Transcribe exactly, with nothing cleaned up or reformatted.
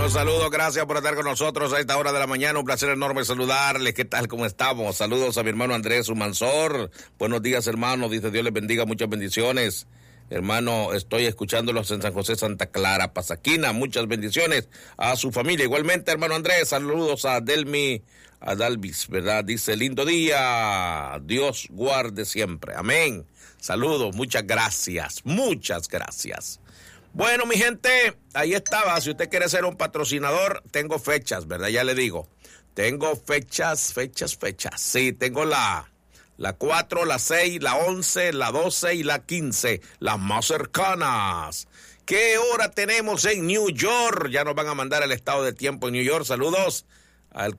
Saludos, saludos, gracias por estar con nosotros a esta hora de la mañana. Un placer enorme saludarles. ¿Qué tal? ¿Cómo estamos? Saludos a mi hermano Andrés Humansor. Buenos días, hermano. Dice Dios les bendiga, muchas bendiciones. Hermano, estoy escuchándolos en San José, Santa Clara, Pasaquina. Muchas bendiciones a su familia. Igualmente, hermano Andrés, saludos a Delmi, a Dalvis, ¿verdad? Dice, lindo día. Dios guarde siempre. Amén. Saludos, muchas gracias. Muchas gracias. Bueno, mi gente, ahí estaba. Si usted quiere ser un patrocinador, tengo fechas, ¿verdad? Ya le digo. Tengo fechas, fechas, fechas. Sí, tengo la... La cuatro, la seis, la once, la doce y la quince, las más cercanas. ¿Qué hora tenemos en New York? Ya nos van a mandar el estado de tiempo en New York. Saludos al